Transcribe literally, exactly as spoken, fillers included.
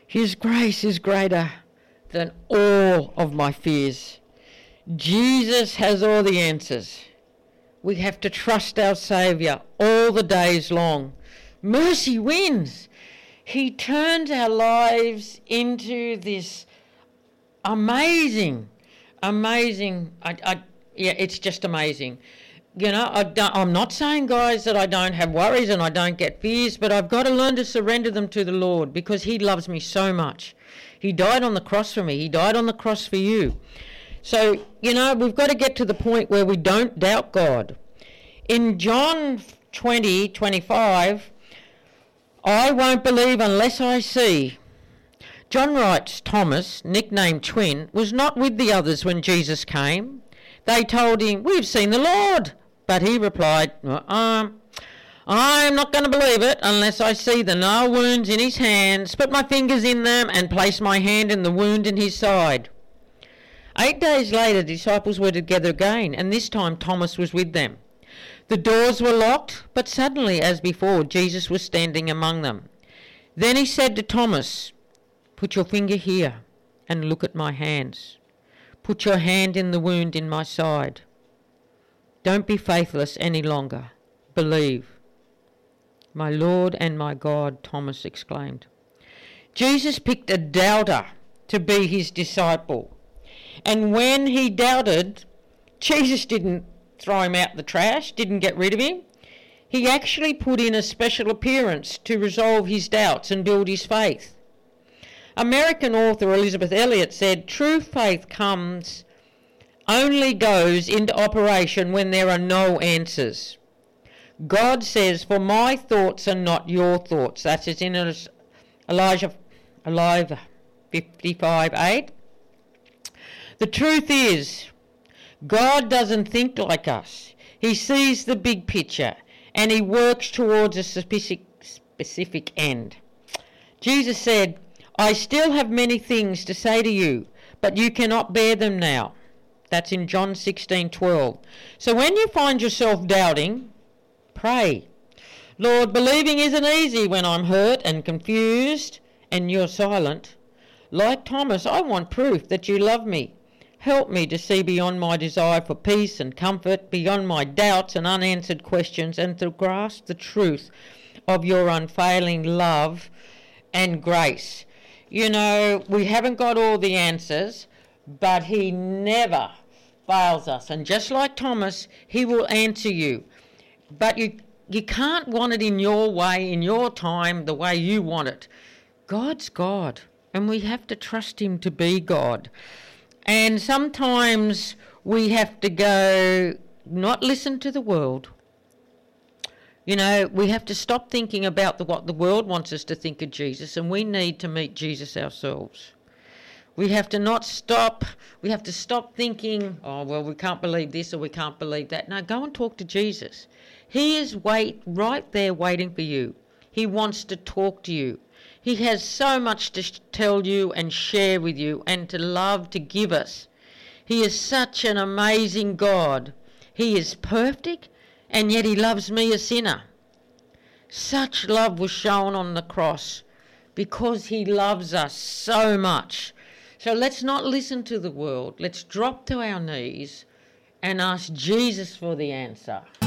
His grace is greater than all of my fears. Jesus has all the answers. We have to trust our Saviour all the days long. Mercy wins. He turns our lives into this amazing, amazing, I, I, yeah, it's just amazing. You know, I don't, I'm not saying, guys, that I don't have worries and I don't get fears, but I've got to learn to surrender them to the Lord because he loves me so much. He died on the cross for me. He died on the cross for you. So, you know, we've got to get to the point where we don't doubt God. In John twenty, twenty-five, I won't believe unless I see. John writes Thomas, nicknamed Twin, was not with the others when Jesus came. They told him, "We've seen the Lord." But he replied, uh-uh, "I'm not going to believe it unless I see the nail wounds in his hands, put my fingers in them and place my hand in the wound in his side." Eight days later, the disciples were together again, and this time Thomas was with them. The doors were locked, but suddenly, as before, Jesus was standing among them. Then he said to Thomas, "Put your finger here and look at my hands. Put your hand in the wound in my side. Don't be faithless any longer. Believe." "My Lord and my God," Thomas exclaimed. Jesus picked a doubter to be his disciple. And when he doubted, Jesus didn't throw him out the trash, didn't get rid of him. He actually put in a special appearance to resolve his doubts and build his faith. American author Elizabeth Elliot said, "True faith comes, only goes into operation when there are no answers. God says, 'For my thoughts are not your thoughts.'" That is in Elijah, Elijah fifty-five eight. The truth is, God doesn't think like us. He sees the big picture and he works towards a specific, specific end. Jesus said, "I still have many things to say to you, but you cannot bear them now." That's in John sixteen twelve. So when you find yourself doubting, pray. "Lord, believing isn't easy when I'm hurt and confused and you're silent. Like Thomas, I want proof that you love me. Help me to see beyond my desire for peace and comfort, beyond my doubts and unanswered questions, and to grasp the truth of your unfailing love and grace." You know, we haven't got all the answers, but he never fails us. And just like Thomas, he will answer you. But you, you can't want it in your way, in your time, the way you want it. God's God, and we have to trust him to be God. And sometimes we have to go, not listen to the world. You know, we have to stop thinking about the, what the world wants us to think of Jesus, and we need to meet Jesus ourselves. We have to not stop, we have to stop thinking, "Oh, well, we can't believe this or we can't believe that." No, go and talk to Jesus. He is wait right there waiting for you. He wants to talk to you. He has so much to tell you and share with you and to love to give us. He is such an amazing God. He is perfect, and yet he loves me, a sinner. Such love was shown on the cross because he loves us so much. So let's not listen to the world. Let's drop to our knees and ask Jesus for the answer.